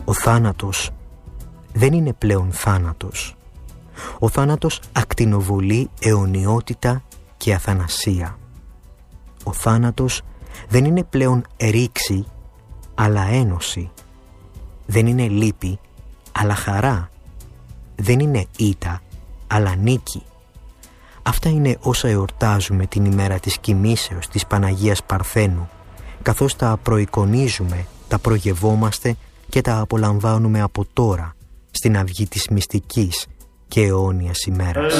Ο θάνατος δεν είναι πλέον θάνατος. Ο θάνατος ακτινοβολεί αιωνιότητα και αθανασία. Ο θάνατος δεν είναι πλέον ρήξη, αλλά ένωση. Δεν είναι λύπη, αλλά χαρά. Δεν είναι ήττα, αλλά νίκη. Αυτά είναι όσα εορτάζουμε την ημέρα της κοιμήσεως της Παναγίας Παρθένου, καθώς τα προεικονίζουμε, τα προγευόμαστε και τα απολαμβάνουμε από τώρα, στην αυγή της μυστικής και αιώνιας ημέρας.